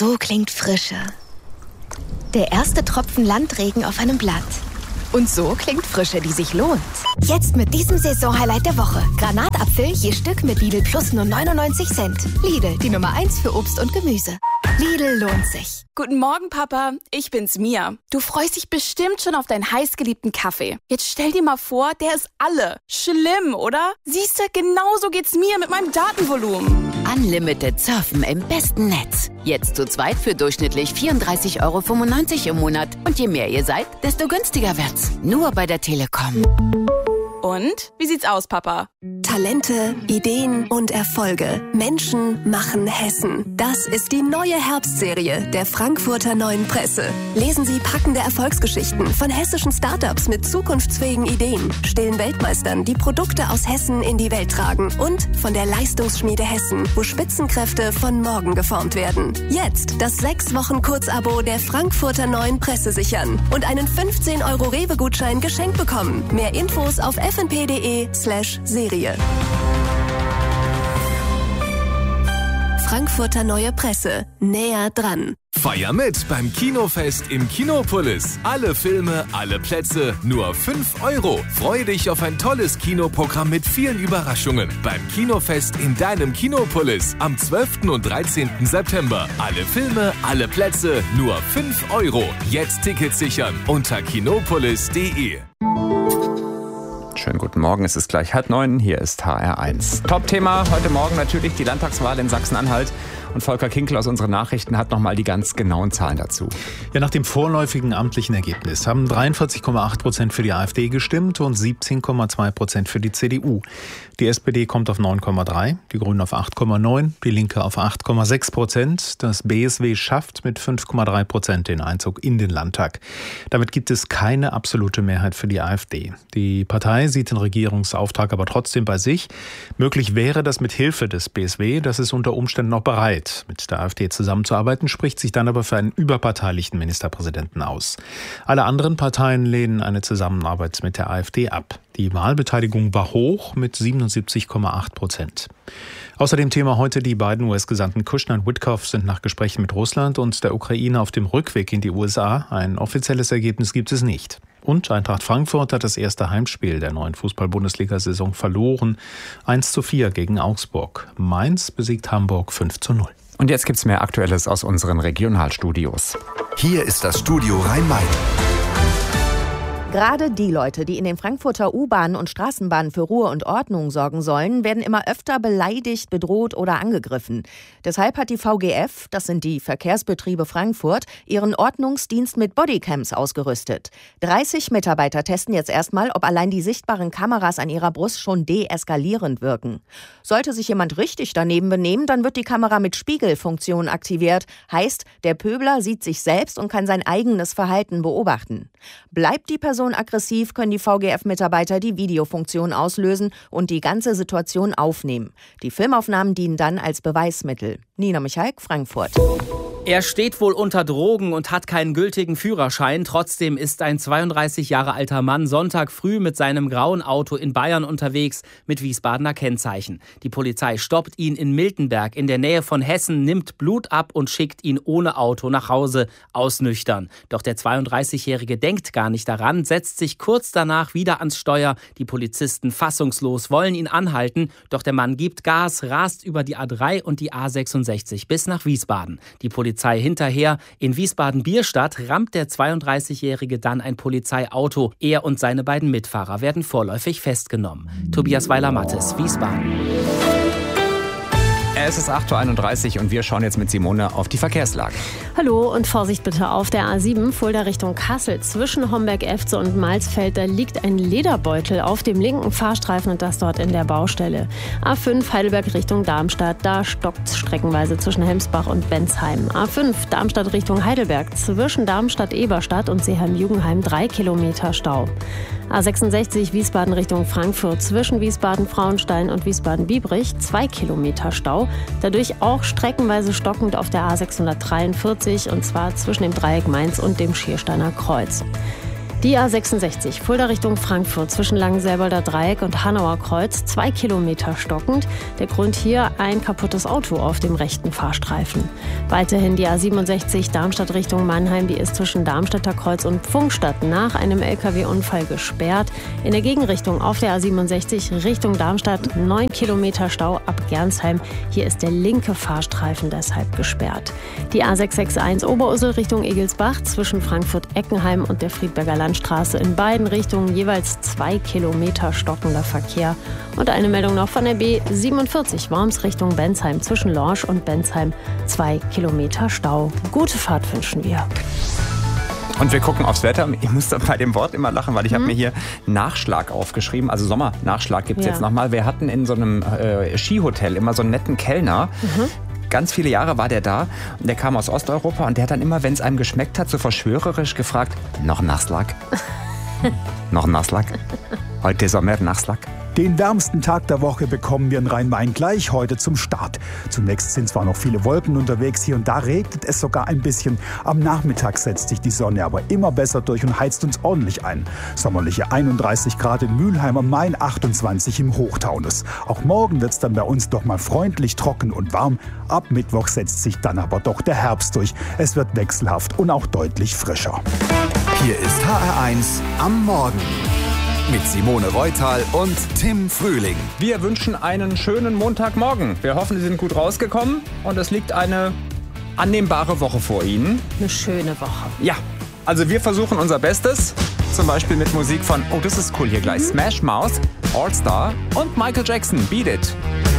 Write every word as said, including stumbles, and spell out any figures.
So klingt Frische. Der erste Tropfen Landregen auf einem Blatt. Und so klingt Frische, die sich lohnt. Jetzt mit diesem Saison-Highlight der Woche. Granatapfel je Stück mit Lidl Plus nur neunundneunzig Cent. Lidl, die Nummer eins für Obst und Gemüse. Lidl lohnt sich. Guten Morgen, Papa. Ich bin's, Mia. Du freust dich bestimmt schon auf deinen heißgeliebten Kaffee. Jetzt stell dir mal vor, der ist alle. Schlimm, oder? Siehst du, genauso geht's mir mit meinem Datenvolumen. Unlimited Surfen im besten Netz. Jetzt zu zweit für durchschnittlich vierunddreißig Euro fünfundneunzig im Monat. Und je mehr ihr seid, desto günstiger wird's. Nur bei der Telekom. Und? Wie sieht's aus, Papa? Talente, Ideen und Erfolge. Menschen machen Hessen. Das ist die neue Herbstserie der Frankfurter Neuen Presse. Lesen Sie packende Erfolgsgeschichten von hessischen Startups mit zukunftsfähigen Ideen, stillen Weltmeistern, die Produkte aus Hessen in die Welt tragen und von der Leistungsschmiede Hessen, wo Spitzenkräfte von morgen geformt werden. Jetzt das sechs Wochen Kurzabo der Frankfurter Neuen Presse sichern und einen fünfzehn Euro Rewe-Gutschein geschenkt bekommen. Mehr Infos auf f n p punkt d e slash Serie. Frankfurter Neue Presse. Näher dran. Feier mit beim Kinofest im Kinopolis. Alle Filme, alle Plätze, nur fünf Euro. Freue dich auf ein tolles Kinoprogramm mit vielen Überraschungen. Beim Kinofest in deinem Kinopolis am zwölften und dreizehnten September. Alle Filme, alle Plätze, nur fünf Euro. Jetzt Tickets sichern unter kinopolis punkt d e. Schönen guten Morgen, es ist gleich halb neun, hier ist H R eins. Top-Thema heute Morgen natürlich die Landtagswahl in Sachsen-Anhalt. Und Volker Kinkel aus unseren Nachrichten hat nochmal die ganz genauen Zahlen dazu. Ja, nach dem vorläufigen amtlichen Ergebnis haben dreiundvierzig Komma acht Prozent für die AfD gestimmt und siebzehn Komma zwei Prozent für die C D U. Die S P D kommt auf neun Komma drei, die Grünen auf acht Komma neun, die Linke auf acht Komma sechs Prozent. Das B S W schafft mit fünf Komma drei Prozent den Einzug in den Landtag. Damit gibt es keine absolute Mehrheit für die AfD. Die Partei sieht den Regierungsauftrag aber trotzdem bei sich. Möglich wäre das mit Hilfe des B S W, das ist unter Umständen auch bereit, mit der AfD zusammenzuarbeiten, spricht sich dann aber für einen überparteilichen Ministerpräsidenten aus. Alle anderen Parteien lehnen eine Zusammenarbeit mit der AfD ab. Die Wahlbeteiligung war hoch mit siebenundsiebzig Komma acht Prozent. Außerdem Thema heute: Die beiden U S-Gesandten Kushner und Witkoff sind nach Gesprächen mit Russland und der Ukraine auf dem Rückweg in die U S A. Ein offizielles Ergebnis gibt es nicht. Und Eintracht Frankfurt hat das erste Heimspiel der neuen Fußball-Bundesliga-Saison verloren. eins zu vier gegen Augsburg. Mainz besiegt Hamburg fünf zu null. Und jetzt gibt's mehr Aktuelles aus unseren Regionalstudios. Hier ist das Studio Rhein-Main. Gerade die Leute, die in den Frankfurter U-Bahnen und Straßenbahnen für Ruhe und Ordnung sorgen sollen, werden immer öfter beleidigt, bedroht oder angegriffen. Deshalb hat die V G F, das sind die Verkehrsbetriebe Frankfurt, ihren Ordnungsdienst mit Bodycams ausgerüstet. dreißig Mitarbeiter testen jetzt erstmal, ob allein die sichtbaren Kameras an ihrer Brust schon deeskalierend wirken. Sollte sich jemand richtig daneben benehmen, dann wird die Kamera mit Spiegelfunktion aktiviert. Heißt, der Pöbler sieht sich selbst und kann sein eigenes Verhalten beobachten. Bleibt die Person aggressiv, können die V G F-Mitarbeiter die Videofunktion auslösen und die ganze Situation aufnehmen. Die Filmaufnahmen dienen dann als Beweismittel. Nina Michalk, Frankfurt. Er steht wohl unter Drogen und hat keinen gültigen Führerschein. Trotzdem ist ein zweiunddreißig Jahre alter Mann Sonntag früh mit seinem grauen Auto in Bayern unterwegs mit Wiesbadener Kennzeichen. Die Polizei stoppt ihn in Miltenberg in der Nähe von Hessen, nimmt Blut ab und schickt ihn ohne Auto nach Hause ausnüchtern. Doch der zweiunddreißigjährige denkt gar nicht daran, setzt sich kurz danach wieder ans Steuer. Die Polizisten fassungslos wollen ihn anhalten, doch der Mann gibt Gas, rast über die A drei und die A sechsundsechzig bis nach Wiesbaden. Die Polizei Polizei hinterher. In Wiesbaden-Bierstadt rammt der zweiunddreißigjährige dann ein Polizeiauto. Er und seine beiden Mitfahrer werden vorläufig festgenommen. Tobias Weiler-Mattes, Wiesbaden. Es ist acht Uhr einunddreißig und wir schauen jetzt mit Simone auf die Verkehrslage. Hallo und Vorsicht bitte auf der A sieben Fulda Richtung Kassel. Zwischen Homberg-Efze und Malsfeld, da liegt ein Lederbeutel auf dem linken Fahrstreifen und das dort in der Baustelle. A fünf Heidelberg Richtung Darmstadt, da stockt es streckenweise zwischen Hemsbach und Bensheim. A fünf Darmstadt Richtung Heidelberg, zwischen Darmstadt-Eberstadt und Seeheim-Jugenheim drei Kilometer Stau. A sechsundsechzig Wiesbaden Richtung Frankfurt, zwischen Wiesbaden-Frauenstein und Wiesbaden-Biebrich zwei Kilometer Stau. Dadurch auch streckenweise stockend auf der A sechshundertdreiundvierzig und zwar zwischen dem Dreieck Mainz und dem Schiersteiner Kreuz. Die A sechsundsechzig, Fulda Richtung Frankfurt zwischen Langenselbolder Dreieck und Hanauer Kreuz, zwei Kilometer stockend. Der Grund hier ein kaputtes Auto auf dem rechten Fahrstreifen. Weiterhin die A siebenundsechzig, Darmstadt Richtung Mannheim, die ist zwischen Darmstädter Kreuz und Pfungstadt nach einem L K W-Unfall gesperrt. In der Gegenrichtung auf der A siebenundsechzig Richtung Darmstadt neun Kilometer Stau ab Gernsheim. Hier ist der linke Fahrstreifen deshalb gesperrt. Die A sechshundereinundsechzig Oberursel Richtung Egelsbach zwischen Frankfurt-Eckenheim und der Friedberger Landstraße in beiden Richtungen jeweils zwei Kilometer stockender Verkehr. Und eine Meldung noch von der B siebenundvierzig Worms Richtung Bensheim zwischen Lorsch und Bensheim, zwei Kilometer Stau. Gute Fahrt wünschen wir. Und wir gucken aufs Wetter. Ich muss bei dem Wort immer lachen, weil ich hm. habe mir hier Nachschlag aufgeschrieben. Also Sommernachschlag gibt es ja. jetzt nochmal. Wir hatten in so einem äh, Skihotel immer so einen netten Kellner. Mhm. Ganz viele Jahre war der da und der kam aus Osteuropa und der hat dann immer, wenn es einem geschmeckt hat, so verschwörerisch gefragt, noch ein Nachschlag? Noch ein Nachschlag? Heute Sommer Nachschlag? Den wärmsten Tag der Woche bekommen wir in Rhein-Main gleich heute zum Start. Zunächst sind zwar noch viele Wolken unterwegs, hier und da regnet es sogar ein bisschen. Am Nachmittag setzt sich die Sonne aber immer besser durch und heizt uns ordentlich ein. Sommerliche einunddreißig Grad in Mülheim am Main, achtundzwanzig im Hochtaunus. Auch morgen wird es dann bei uns doch mal freundlich trocken und warm. Ab Mittwoch setzt sich dann aber doch der Herbst durch. Es wird wechselhaft und auch deutlich frischer. Hier ist H R eins am Morgen. Mit Simone Reutal und Tim Frühling. Wir wünschen einen schönen Montagmorgen. Wir hoffen, Sie sind gut rausgekommen und es liegt eine annehmbare Woche vor Ihnen. Eine schöne Woche. Ja, also wir versuchen unser Bestes. Zum Beispiel mit Musik von, oh, das ist cool hier gleich, mhm. Smash Mouth, All Star und Michael Jackson, Beat It.